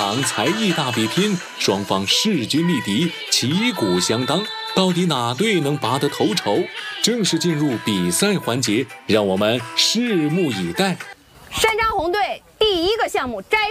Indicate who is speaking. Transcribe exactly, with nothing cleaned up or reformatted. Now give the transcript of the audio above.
Speaker 1: 场才艺大比拼，双方势均力敌，旗鼓相当，到底哪队能拔得头筹？正式进入比赛环节，让我们拭目以待。
Speaker 2: 山楂红队第一个项目摘